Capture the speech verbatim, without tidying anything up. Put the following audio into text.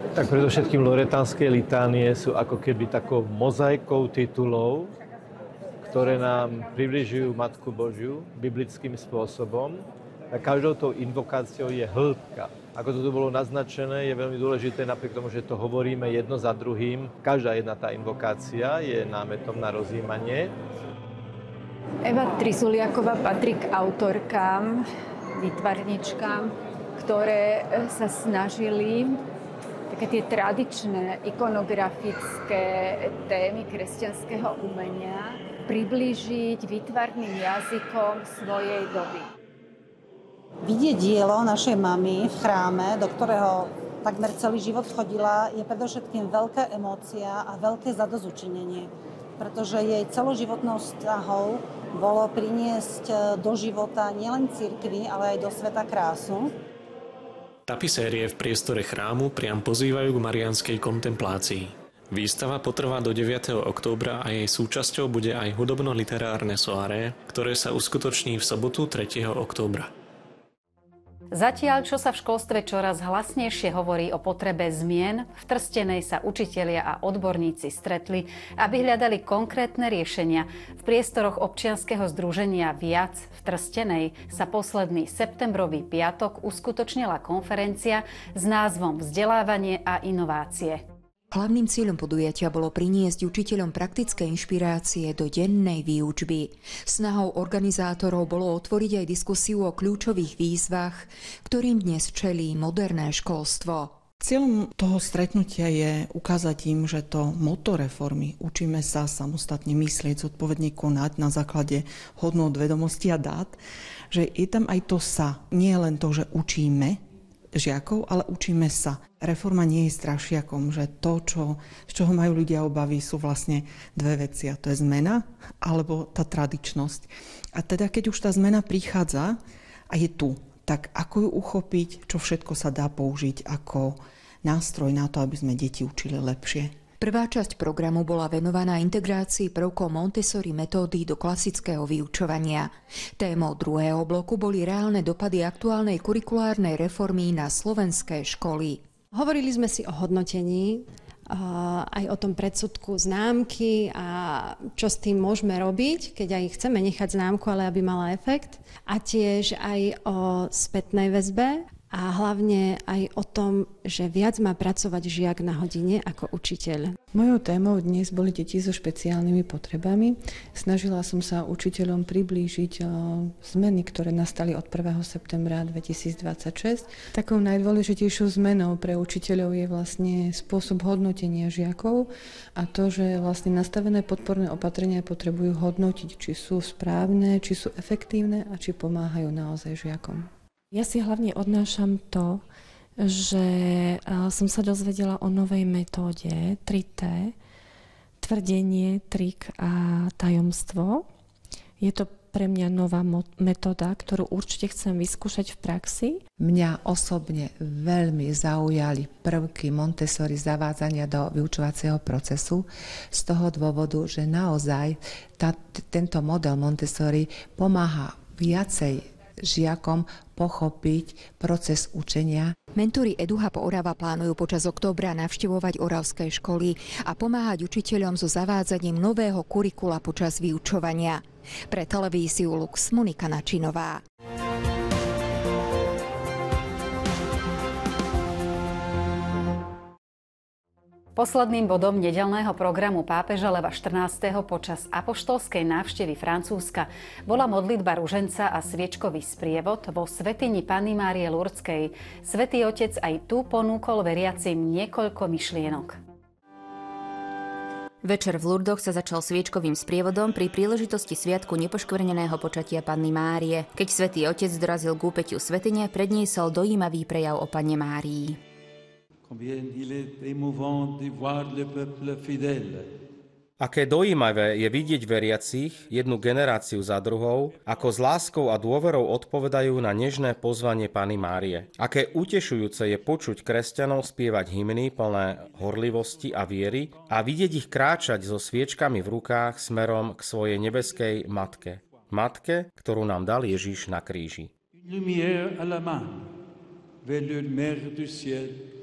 Tak predovšetkým loretánske litánie sú ako keby takou mozaikou titulov, ktoré nám približujú Matku Božiu biblickým spôsobom. A každou tou invokáciou je hĺbka. Ako to tu bolo naznačené, je veľmi dôležité, napriek tomu, že to hovoríme jedno za druhým, každá jedna tá invokácia je námetom na rozjímanie. Eva Trizuliaková patrí k autorkám, výtvarničkám, ktoré sa snažili také tie tradičné ikonografické témy kresťanského umenia priblížiť výtvarným jazykom svojej doby. Vidieť dielo našej mamy v chráme, do ktorého takmer celý život chodila, je predovšetkým veľká emócia a veľké zadozučinenie, pretože jej celoživotnou snahou bolo priniesť do života nielen cirkvi, ale aj do sveta krásu. Tapisérie v priestore chrámu priam pozývajú k mariánskej kontemplácii. Výstava potrvá do deviateho októbra a jej súčasťou bude aj hudobno-literárne soirée, ktoré sa uskutoční v sobotu tretieho októbra. Zatiaľ, čo sa v školstve čoraz hlasnejšie hovorí o potrebe zmien, v Trstenej sa učitelia a odborníci stretli, aby hľadali konkrétne riešenia. V priestoroch občianskeho združenia Viac v Trstenej sa posledný septembrový piatok uskutočnila konferencia s názvom Vzdelávanie a inovácie. Hlavným cieľom podujatia bolo priniesť učiteľom praktické inšpirácie do dennej výučby. Snahou organizátorov bolo otvoriť aj diskusiu o kľúčových výzvach, ktorým dnes čelí moderné školstvo. Cieľom toho stretnutia je ukázať im, že to motto reformy učíme sa samostatne myslieť, zodpovedne konať na základe hodnôt vedomostí a dát, že je tam aj to sa, nie len to, že učíme žiakov, ale učíme sa. Reforma nie je strašiakom, že to, čo, z čoho majú ľudia obavy, sú vlastne dve veci. A to je zmena alebo tá tradičnosť. A teda, keď už tá zmena prichádza a je tu, tak ako ju uchopiť, čo všetko sa dá použiť ako nástroj na to, aby sme deti učili lepšie. Prvá časť programu bola venovaná integrácii prvkov Montessori metódy do klasického vyučovania. Témou druhého bloku boli reálne dopady aktuálnej kurikulárnej reformy na slovenské školy. Hovorili sme si o hodnotení, aj o tom predsudku známky a čo s tým môžeme robiť, keď aj chceme nechať známku, ale aby mala efekt. A tiež aj o spätnej väzbe. A hlavne aj o tom, že viac má pracovať žiak na hodine ako učiteľ. Mojou témou dnes boli deti so špeciálnymi potrebami. Snažila som sa učiteľom priblížiť zmeny, ktoré nastali od prvého septembra dvetisícdvadsaťšesť. Takou najdôležitejšou zmenou pre učiteľov je vlastne spôsob hodnotenia žiakov a to, že vlastne nastavené podporné opatrenia potrebujú hodnotiť, či sú správne, či sú efektívne a či pomáhajú naozaj žiakom. Ja si hlavne odnášam to, že som sa dozvedela o novej metóde tri té, tvrdenie, trik a tajomstvo. Je to pre mňa nová metóda, ktorú určite chcem vyskúšať v praxi. Mňa osobne veľmi zaujali prvky Montessori zavádzania do vyučovacieho procesu z toho dôvodu, že naozaj tá, tento model Montessori pomáha viacej žiakom pochopiť proces učenia. Mentori EduHub Orava plánujú počas októbra navštevovať oravské školy a pomáhať učiteľom so zavádzaním nového kurikula počas vyučovania. Pre televíziu Lux Monika Načinová. Posledným bodom nedeľného programu pápeža Leva štrnásteho počas apoštolskej návštevy Francúzska bola modlitba ruženca a sviečkový sprievod vo svätyni Panny Márie Lurdskej. Svätý Otec aj tu ponúkol veriacim niekoľko myšlienok. Večer v Lurdoch sa začal sviečkovým sprievodom pri príležitosti sviatku nepoškvrneného počatia Panny Márie. Keď Svätý Otec dorazil k úpätiu svätyne, predniesol dojímavý prejav o Panne Márii. Aké dojímavé je vidieť veriacich, jednu generáciu za druhou, ako s láskou a dôverou odpovedajú na nežné pozvanie Panny Márie. Aké utešujúce je počuť kresťanov spievať hymny plné horlivosti a viery a vidieť ich kráčať so sviečkami v rukách smerom k svojej nebeskej matke. Matke, ktorú nám dal Ježiš na kríži. Lumière à la main, vers le Mère du ciel.